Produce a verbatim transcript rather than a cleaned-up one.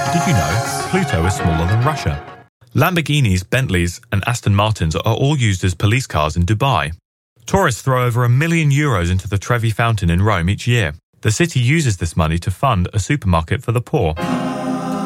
Did you know Pluto is smaller than Russia? Lamborghinis, Bentleys and Aston Martins are all used as police cars in Dubai. Tourists throw over a million euros into the Trevi Fountain in Rome each year. The city uses this money to fund a supermarket for the poor.